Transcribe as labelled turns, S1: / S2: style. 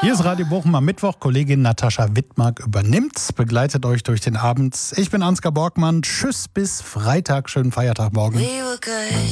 S1: Hier ist Radio Bochum am Mittwoch. Kollegin Natascha Wittmark übernimmt, begleitet euch durch den Abend. Ich bin Ansgar Borgmann. Tschüss bis Freitag. Schönen Feiertag morgen.